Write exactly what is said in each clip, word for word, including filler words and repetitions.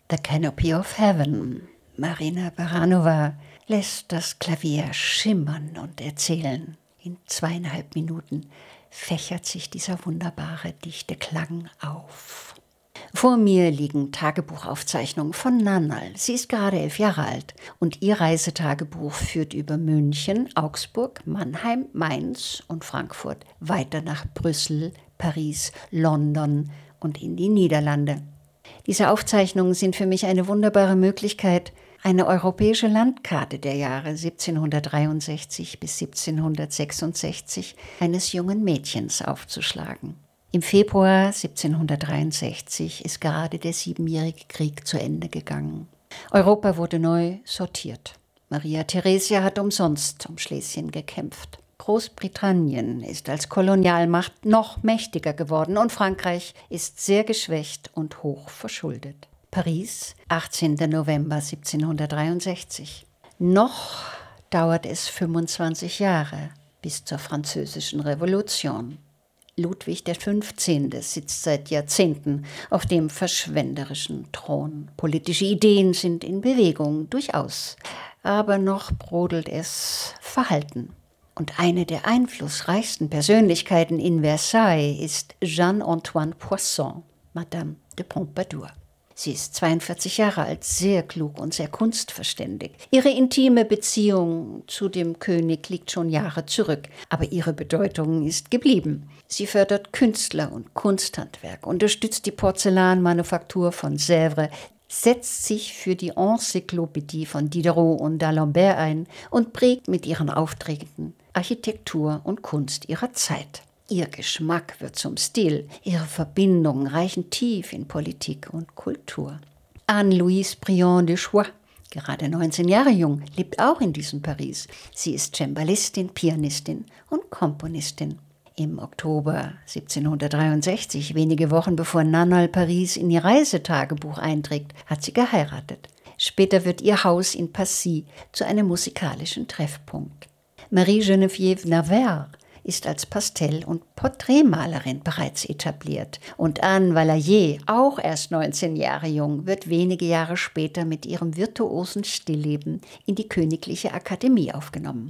The Canopy of Heaven. Marina Baranova lässt das Klavier schimmern und erzählen. In zweieinhalb Minuten fächert sich dieser wunderbare, dichte Klang auf. Vor mir liegen Tagebuchaufzeichnungen von Nanal. Sie ist gerade elf Jahre alt und ihr Reisetagebuch führt über München, Augsburg, Mannheim, Mainz und Frankfurt weiter nach Brüssel, Paris, London und in die Niederlande. Diese Aufzeichnungen sind für mich eine wunderbare Möglichkeit, eine europäische Landkarte der Jahre siebzehnhundertdreiundsechzig bis siebzehnhundertsechsundsechzig eines jungen Mädchens aufzuschlagen. Im Februar siebzehnhundertdreiundsechzig ist gerade der Siebenjährige Krieg zu Ende gegangen. Europa wurde neu sortiert. Maria Theresia hat umsonst um Schlesien gekämpft. Großbritannien ist als Kolonialmacht noch mächtiger geworden und Frankreich ist sehr geschwächt und hoch verschuldet. Paris, achtzehnter November siebzehnhundertdreiundsechzig. Noch dauert es fünfundzwanzig Jahre bis zur Französischen Revolution. Ludwig der Fünfzehnte sitzt seit Jahrzehnten auf dem verschwenderischen Thron. Politische Ideen sind in Bewegung, durchaus. Aber noch brodelt es verhalten. Und eine der einflussreichsten Persönlichkeiten in Versailles ist Jeanne-Antoine Poisson, Madame de Pompadour. Sie ist zweiundvierzig Jahre alt, sehr klug und sehr kunstverständig. Ihre intime Beziehung zu dem König liegt schon Jahre zurück, aber ihre Bedeutung ist geblieben. Sie fördert Künstler und Kunsthandwerk, unterstützt die Porzellanmanufaktur von Sèvres, setzt sich für die Enzyklopädie von Diderot und d'Alembert ein und prägt mit ihren Aufträgen Architektur und Kunst ihrer Zeit. Ihr Geschmack wird zum Stil, ihre Verbindungen reichen tief in Politik und Kultur. Anne-Louise Briand de Choix, gerade neunzehn Jahre jung, lebt auch in diesem Paris. Sie ist Cembalistin, Pianistin und Komponistin. Im Oktober siebzehnhundertdreiundsechzig, wenige Wochen bevor Nanal Paris in ihr Reisetagebuch einträgt, hat sie geheiratet. Später wird ihr Haus in Passy zu einem musikalischen Treffpunkt. Marie-Geneviève Navarre ist als Pastell- und Porträtmalerin bereits etabliert. Und Anne Vallier, auch erst neunzehn Jahre jung, wird wenige Jahre später mit ihrem virtuosen Stillleben in die Königliche Akademie aufgenommen.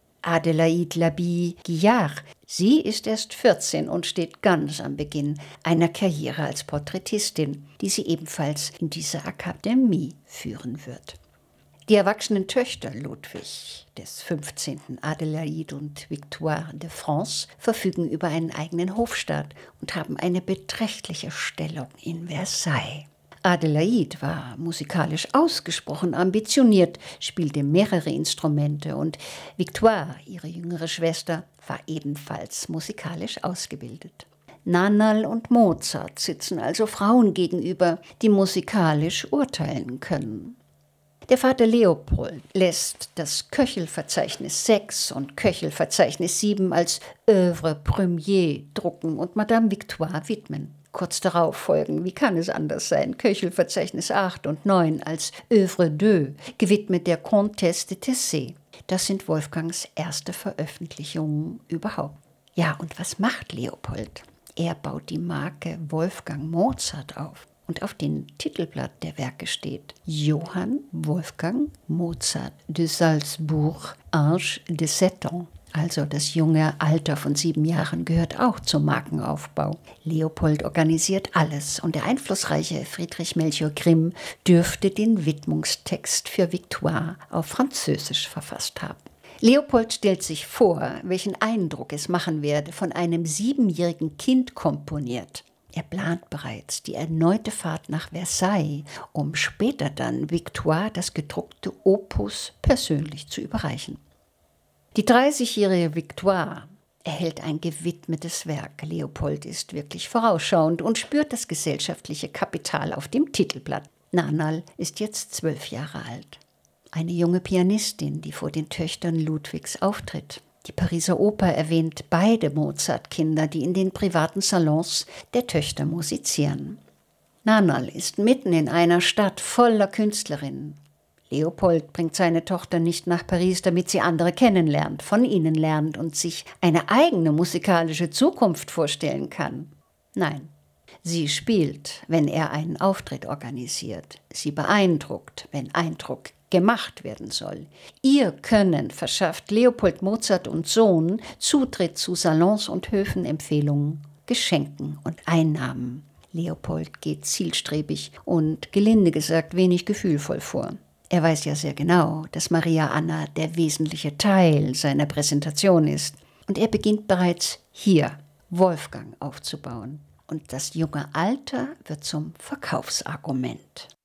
Adélaïde Labille-Guiard, sie ist erst vierzehn und steht ganz am Beginn einer Karriere als Porträtistin, die sie ebenfalls in diese Akademie führen wird. Die erwachsenen Töchter Ludwig des fünfzehnten Adélaïde und Victoire de France verfügen über einen eigenen Hofstaat und haben eine beträchtliche Stellung in Versailles. Adélaïde war musikalisch ausgesprochen ambitioniert, spielte mehrere Instrumente und Victoire, ihre jüngere Schwester, war ebenfalls musikalisch ausgebildet. Nanal und Mozart sitzen also Frauen gegenüber, die musikalisch urteilen können. Der Vater Leopold lässt das Köchelverzeichnis sechs und Köchelverzeichnis sieben als Œuvre première drucken und Madame Victoire widmen. Kurz darauf folgen, wie kann es anders sein, Köchelverzeichnis acht und neun als Œuvre deux, gewidmet der Comtesse de Tessé. Das sind Wolfgangs erste Veröffentlichungen überhaupt. Ja, und was macht Leopold? Er baut die Marke Wolfgang Mozart auf. Und auf dem Titelblatt der Werke steht Johann Wolfgang Mozart de Salzbourg, Âge de sept ans. Also das junge Alter von sieben Jahren gehört auch zum Markenaufbau. Leopold organisiert alles und der einflussreiche Friedrich Melchior Grimm dürfte den Widmungstext für Victoire auf Französisch verfasst haben. Leopold stellt sich vor, welchen Eindruck es machen werde, von einem siebenjährigen Kind komponiert. Er plant bereits die erneute Fahrt nach Versailles, um später dann Victoire das gedruckte Opus persönlich zu überreichen. Die dreißigjährige Victoire erhält ein gewidmetes Werk. Leopold ist wirklich vorausschauend und spürt das gesellschaftliche Kapital auf dem Titelblatt. Nanal ist jetzt zwölf Jahre alt. Eine junge Pianistin, die vor den Töchtern Ludwigs auftritt. Die Pariser Oper erwähnt beide Mozart-Kinder, die in den privaten Salons der Töchter musizieren. Nanal ist mitten in einer Stadt voller Künstlerinnen. Leopold bringt seine Tochter nicht nach Paris, damit sie andere kennenlernt, von ihnen lernt und sich eine eigene musikalische Zukunft vorstellen kann. Nein, Sie spielt, wenn er einen Auftritt organisiert. Sie beeindruckt, wenn Eindruck gemacht werden soll. Ihr Können verschafft Leopold Mozart und Sohn Zutritt zu Salons und Höfen, Empfehlungen, Geschenken und Einnahmen. Leopold geht zielstrebig und, gelinde gesagt, wenig gefühlvoll vor. Er weiß ja sehr genau, dass Maria Anna der wesentliche Teil seiner Präsentation ist. Und er beginnt bereits hier, Wolfgang aufzubauen. Und das junge Alter wird zum Verkaufsargument.